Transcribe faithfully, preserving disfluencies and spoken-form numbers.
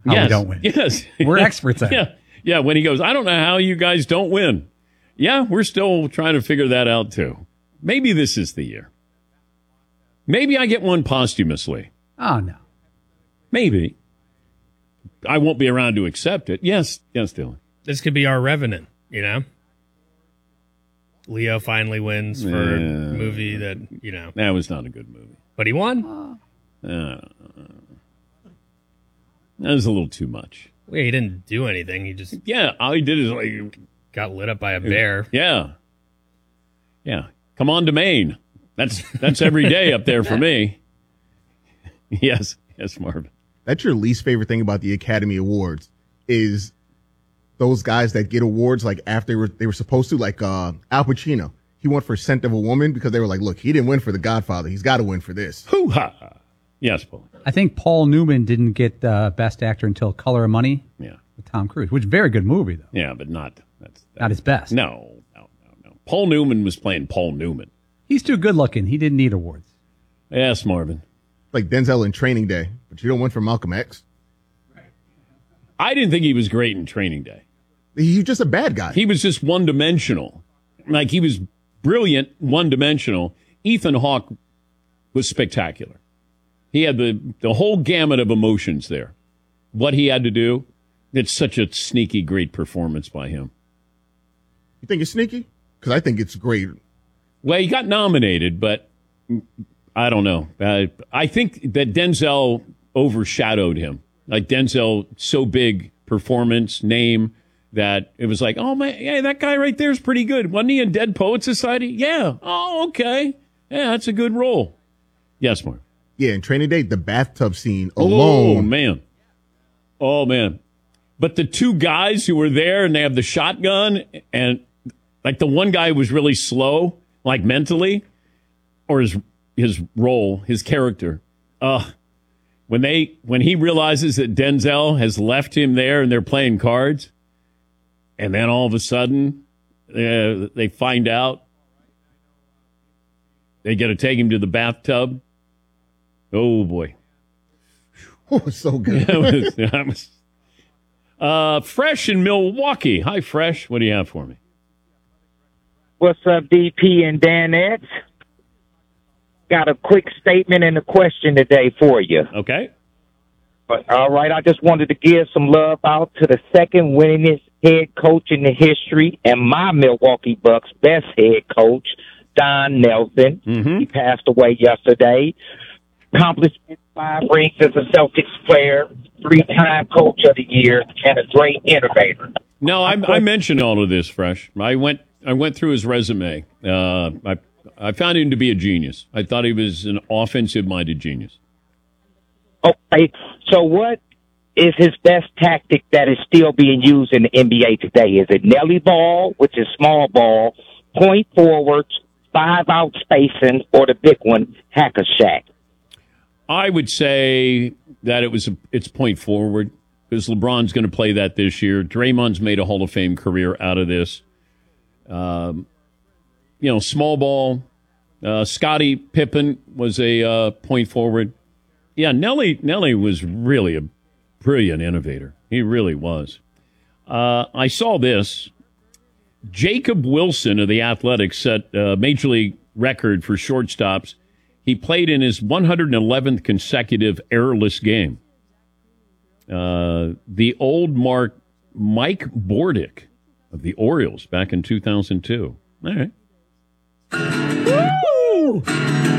how yes. we don't win. Yes. We're experts at yeah. it. Yeah, when he goes, I don't know how you guys don't win. Yeah, we're still trying to figure that out, too. Maybe this is the year. Maybe I get one posthumously. Oh, no. Maybe. I won't be around to accept it. Yes. Yes, Dylan. This could be our Revenant, you know? Leo finally wins for Yeah. a movie that, you know. That was not a good movie. But he won? Uh, that was a little too much. Well, he didn't do anything. He just Yeah, all he did is like... got lit up by a bear. Yeah. Yeah. Come on to Maine. That's that's every day up there for me. Yes. Yes, Marvin. That's your least favorite thing about the Academy Awards is those guys that get awards like after they were they were supposed to, like uh, Al Pacino. He won for Scent of a Woman because they were like, look, he didn't win for The Godfather. He's got to win for this. Hoo-ha. Yes, Paul. I think Paul Newman didn't get uh, Best Actor until Color of Money Yeah. with Tom Cruise, which is a very good movie, though. Yeah, but not... That's, that's Not his best. No, no, no, no. Paul Newman was playing Paul Newman. He's too good looking. He didn't need awards. Yes, Marvin. Like Denzel in Training Day, but you don't win for Malcolm X. I didn't think he was great in Training Day. He's just a bad guy. He was just one-dimensional. Like, he was brilliant, one-dimensional. Ethan Hawke was spectacular. He had the, the whole gamut of emotions there. What he had to do, it's such a sneaky, great performance by him. You think it's sneaky? Because I think it's great. Well, he got nominated, but I don't know. Uh, I think that Denzel overshadowed him. Like, Denzel, so big performance, name, that it was like, oh, man, hey, that guy right there is pretty good. Wasn't he in Dead Poet Society? Yeah. Oh, okay. Yeah, that's a good role. Yes, Mark. Yeah, in Training Day, the bathtub scene Oh, alone. man. Oh, man. But the two guys who were there and they have the shotgun, and like the one guy was really slow, like mentally, or his his role, his character. Uh, when they when he realizes that Denzel has left him there and they're playing cards, and then all of a sudden uh, they find out they got to take him to the bathtub. Oh boy. Oh, it's so good. that was, that was, uh, Fresh in Milwaukee. Hi, Fresh. What do you have for me? What's up, D P and Danette? Got a quick statement and a question today for you. Okay. But, all right, I just wanted to give some love out to the second winningest head coach in the history and my Milwaukee Bucks best head coach, Don Nelson. Mm-hmm. He passed away yesterday. Accomplishment, five rings as a Celtics player, three-time coach of the year, and a great innovator. No, I, I mentioned all of this, Fresh. I went I went through his resume. Uh, I I found him to be a genius. I thought he was an offensive-minded genius. Okay, so what is his best tactic that is still being used in the N B A today? Is it Nelly ball, which is small ball, point forwards, five-out spacing, or the big one, hack a shack? I would say that it was a, it's point forward because LeBron's going to play that this year. Draymond's made a Hall of Fame career out of this. Um, you know, small ball. Uh, Scottie Pippen was a uh, point forward. Yeah, Nelly Nelly was really a brilliant innovator. He really was. Uh, I saw this. Jacob Wilson of the Athletics set a major league record for shortstops. He played in his one hundred eleventh consecutive errorless game. Uh, the old mark, Mike Bordick of the Orioles back in two thousand two. All right. Woo!